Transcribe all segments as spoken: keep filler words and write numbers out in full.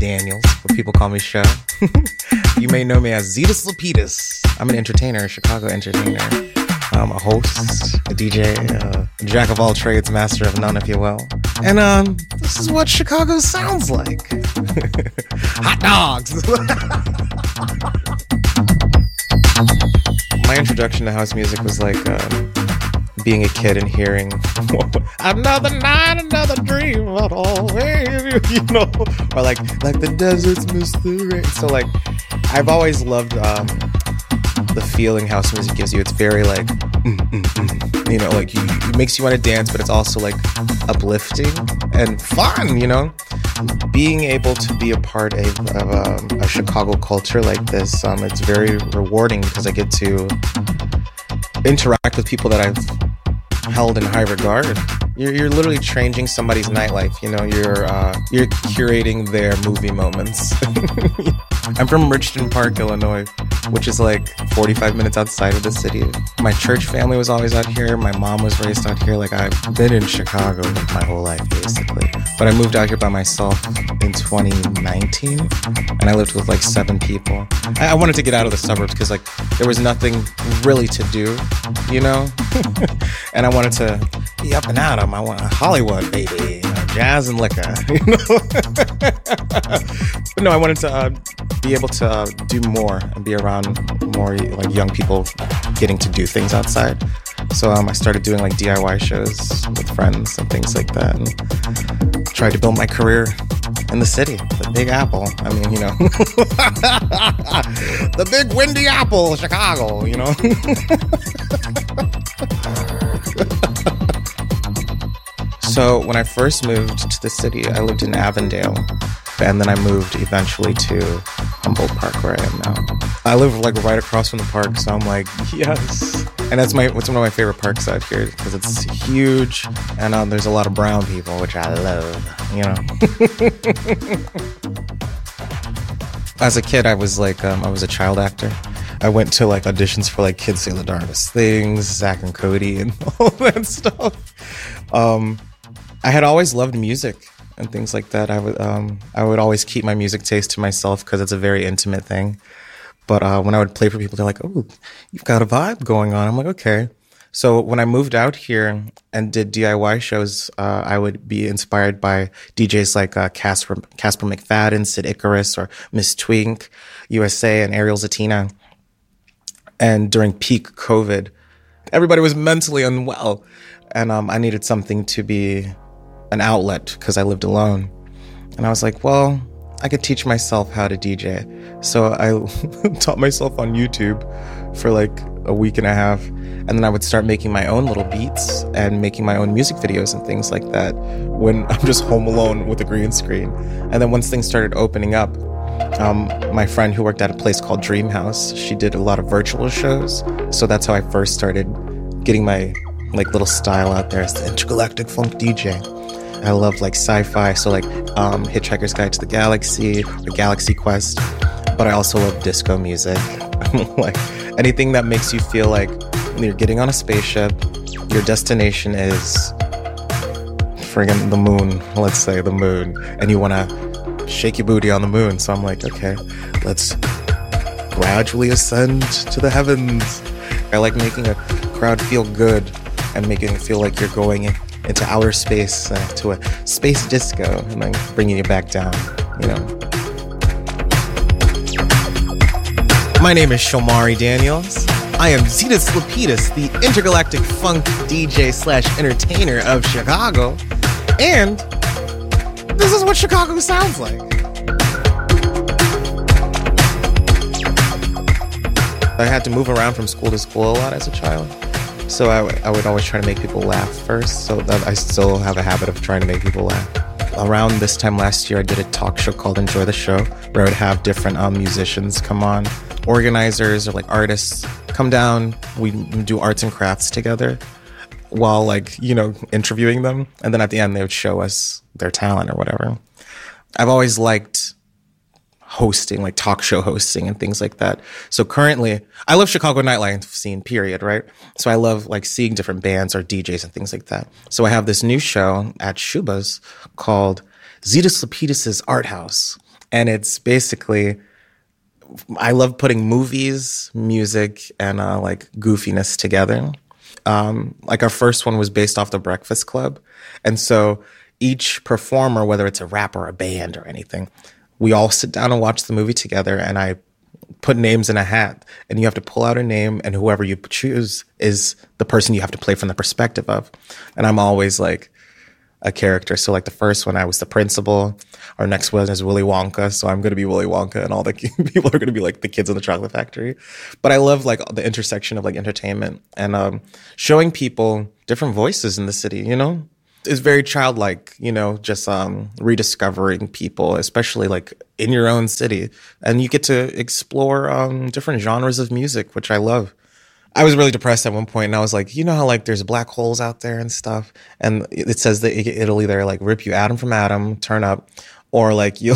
Daniels, but people call me Show. You may know me as Zetas Lapidus. I'm an entertainer, a Chicago entertainer. I'm a host, a D J, uh, a jack of all trades, master of none, if you will. And um, this is what Chicago sounds like. Hot dogs! My introduction to house music was like um, being a kid and hearing another night, another dream, but always, you know, or like like the deserts miss the rain. So like, I've always loved um, the feeling house music gives you. It's very like, mm, mm, mm. you know, like you, it makes you want to dance, but it's also like uplifting and fun, you know. Being able to be a part of, of um, a Chicago culture like this, um, it's very rewarding because I get to interact with people that I've held in high regard. You're, you're literally changing somebody's nightlife. You know, you're uh, you're curating their movie moments. I'm from Richmond Park, Illinois, which is like forty-five minutes outside of the city. My church family was always out here. My mom was raised out here. Like, I've been in Chicago my whole life, basically. But I moved out here by myself in twenty nineteen, and I lived with like seven people. I, I wanted to get out of the suburbs because like there was nothing really to do, you know? And I wanted to be up and at 'em. I want Hollywood, baby, you know, jazz and liquor, you know? But no, I wanted to uh, be able to uh, do more and be around more like young people getting to do things outside. So um, I started doing like D I Y shows with friends and things like that, and tried to build my career in the city, the Big Apple. I mean, you know, the big windy apple, Chicago, you know. So when I first moved to the city, I lived in Avondale, and then I moved eventually to Humboldt Park, where I am now. I live like right across from the park, so I'm like, yes. And that's my, it's one of my favorite parks out here because it's huge, and um, there's a lot of brown people, which I love, you know. As a kid, I was like, um, I was a child actor. I went to like auditions for like Kids Say the Darndest Things, Zack and Cody, and all that stuff. Um, I had always loved music and things like that. I would, um, I would always keep my music taste to myself because it's a very intimate thing. But uh, when I would play for people, they're like, "Oh, you've got a vibe going on." I'm like, "Okay." So when I moved out here and did D I Y shows, uh, I would be inspired by D Js like uh, Casper, Casper McFadden, Sid Icarus, or Miss Twink, U S A, and Ariel Zatina. And during peak COVID, everybody was mentally unwell, and um, I needed something to be an outlet because I lived alone. And I was like, well, I could teach myself how to D J. So I taught myself on YouTube for like a week and a half. And then I would start making my own little beats and making my own music videos and things like that when I'm just home alone with a green screen. And then once things started opening up, um, my friend who worked at a place called Dream House, she did a lot of virtual shows. So that's how I first started getting my like little style out there as the intergalactic funk D J. I love like sci-fi, so like um, Hitchhiker's Guide to the Galaxy or Galaxy Quest, but I also love disco music. Like anything that makes you feel like you're getting on a spaceship, your destination is friggin' the moon, let's say the moon, and you want to shake your booty on the moon. So I'm like, okay, let's gradually ascend to the heavens. I like making a crowd feel good and making it feel like you're going in into outer space, uh, to a space disco, and then bringing you back down, you know. My name is Shomari Daniels. I am Zetas Lapidus, the intergalactic funk D J slash entertainer of Chicago, and this is what Chicago sounds like. I had to move around from school to school a lot as a child. So I, w- I would always try to make people laugh first. So that I still have a habit of trying to make people laugh. Around this time last year, I did a talk show called Enjoy the Show, where I would have different um, musicians come on, organizers or like artists come down. We do arts and crafts together while like, you know, interviewing them. And then at the end, they would show us their talent or whatever. I've always liked hosting, like talk show hosting and things like that. So currently, I love Chicago nightlife scene, period, right? So I love like seeing different bands or D Js and things like that. So I have this new show at Shuba's called Zetas Lapidus' Art House. And it's basically, I love putting movies, music, and uh, like goofiness together. Um, like our first one was based off The Breakfast Club. And so each performer, whether it's a rap or a band or anything, we all sit down and watch the movie together, and I put names in a hat, and you have to pull out a name, and whoever you choose is the person you have to play from the perspective of. And I'm always like a character. So like the first one, I was the principal. Our next one is Willy Wonka. So I'm going to be Willy Wonka, and all the people are going to be like the kids in the chocolate factory. But I love like the intersection of like entertainment and um, showing people different voices in the city, you know? It's very childlike, you know, just um, rediscovering people, especially like in your own city. And you get to explore um, different genres of music, which I love. I was really depressed at one point, and I was like, you know how like there's black holes out there and stuff? And it says that it'll either like rip you atom from atom, turn up, or like you'll,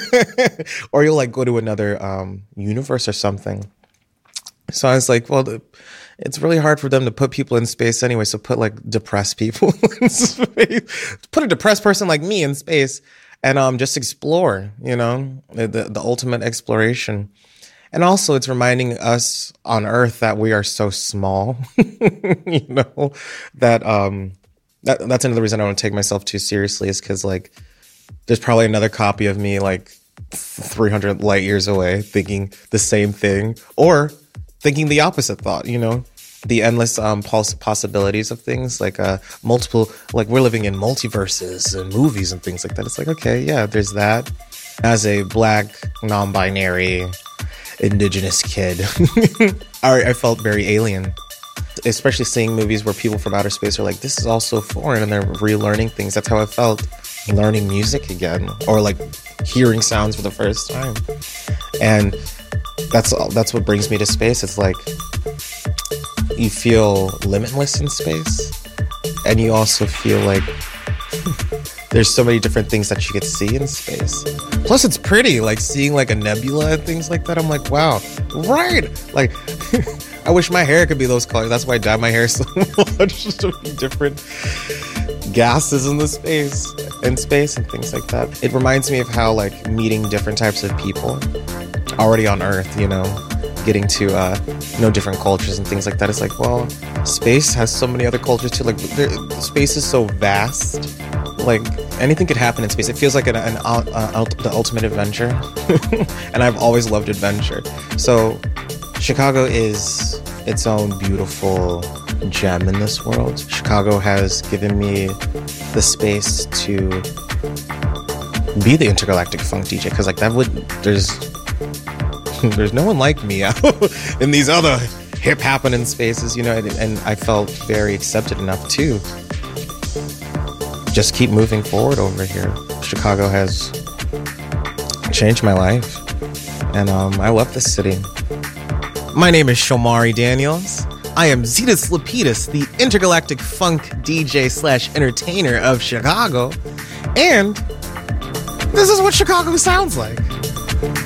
or you'll like go to another um, universe or something. So I was like, well, the, it's really hard for them to put people in space anyway. So put like depressed people in space. Put a depressed person like me in space, and um, just explore, you know, the, the ultimate exploration. And also it's reminding us on Earth that we are so small, you know, that, um, that that's another reason I don't take myself too seriously, is because like there's probably another copy of me like three hundred light years away thinking the same thing, or thinking the opposite thought, you know, the endless um, poss- possibilities of things, like uh, multiple, like we're living in multiverses and movies and things like that. It's like, okay, yeah, there's that. As a black, non-binary, indigenous kid, I, I felt very alien, especially seeing movies where people from outer space are like, this is all so foreign, and they're relearning things. That's how I felt learning music again, or like hearing sounds for the first time. And that's that's what brings me to space. It's like you feel limitless in space, and you also feel like there's so many different things that you could see in space. Plus it's pretty, like seeing like a nebula and things like that. I'm like, wow, right? Like I wish my hair could be those colors. That's why I dye my hair so much, just to be different gases in the space in space and things like that. It reminds me of how like meeting different types of people already on Earth, you know, getting to uh, know different cultures and things like that. It's like, well, space has so many other cultures too. Like, there, space is so vast. Like, anything could happen in space. It feels like an, an uh, uh, the ultimate adventure. And I've always loved adventure. So, Chicago is its own beautiful gem in this world. Chicago has given me the space to be the intergalactic funk D J, because like that would there's there's no one like me out in these other hip happening spaces, you know, and, and I felt very accepted enough to just keep moving forward over here. Chicago has changed my life, and um, I love this city. My name is Shomari Daniels. I am Zetus Lapidus, the intergalactic funk D J slash entertainer of Chicago, and this is what Chicago sounds like.